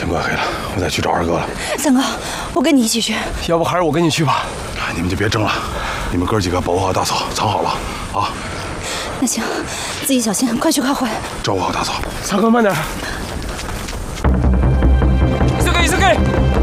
天快黑了，我得去找二哥了。 三哥，我跟你一起去。 要不还是我跟你去吧。 你们就别争了，你们哥几个保护好大嫂，藏好了啊。 那行，自己小心，快去开会。 照顾好大嫂。 三哥慢点。急げ急げ。